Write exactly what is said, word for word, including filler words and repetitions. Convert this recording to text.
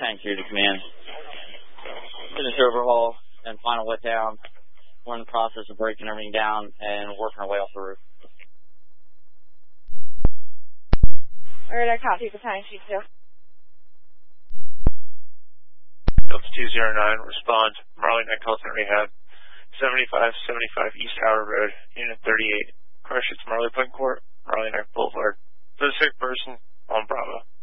Tank two to command. Finish overhaul and final wet down. We're in the process of breaking everything down and working our way off the roof. Alright, I copy the Tank two two. Delta two zero nine, respond. Marley Neck Health and Rehab. seventy-five seventy-five East Howard Road, Unit thirty-eight. Crush, it's Marley Point Court, Marley Neck Boulevard. For the sick person, on Bravo.